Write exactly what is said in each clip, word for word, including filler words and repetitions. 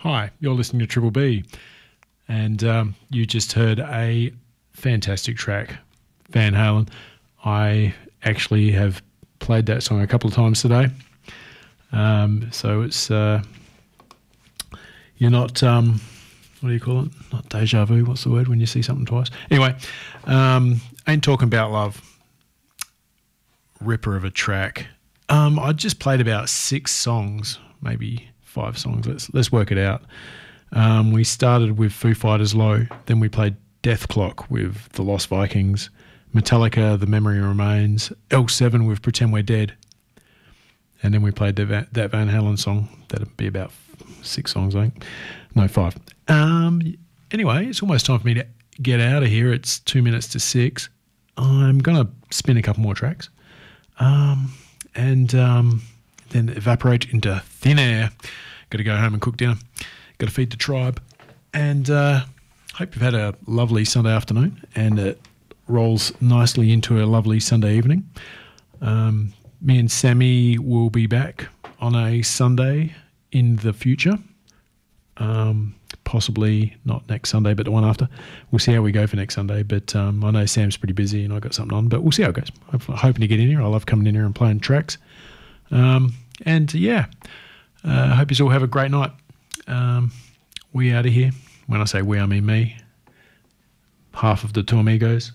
Hi, you're listening to Triple B, and um, you just heard a fantastic track, Van Halen. I actually have played that song a couple of times today, um, so it's uh, you're not um, what do you call it? Not deja vu. What's the word when you see something twice? Anyway, um, Ain't Talking About Love. Ripper of a track. Um, I just played about six songs, maybe five songs. Let's let's work it out. Um, we started with Foo Fighters Low, then we played Death Clock with the Lost Vikings, Metallica, The Memory Remains, L seven with Pretend We're Dead, and then we played the Va- that Van Halen song. That'd be about six songs, I think. No, five. Um, anyway, it's almost time for me to get out of here. It's two minutes to six. I'm going to spin a couple more tracks. Um, and um, then evaporate into thin air. Got to go home and cook dinner. Got to feed the tribe. And uh, hope you've had a lovely Sunday afternoon, and it rolls nicely into a lovely Sunday evening. Um, me and Sammy will be back on a Sunday in the future. Um, possibly not next Sunday, but the one after. We'll see how we go for next Sunday. But um, I know Sam's pretty busy and I've got something on, but we'll see how it goes. I'm hoping to get in here. I love coming in here and playing tracks. Um, and yeah, I uh, hope you all have a great night. Um, we out of here. When I say we, I mean me. Half of the two amigos.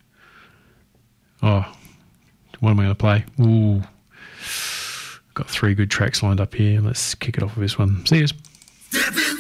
Oh, what am I going to play? Ooh, got three good tracks lined up here. Let's kick it off with this one. See yous.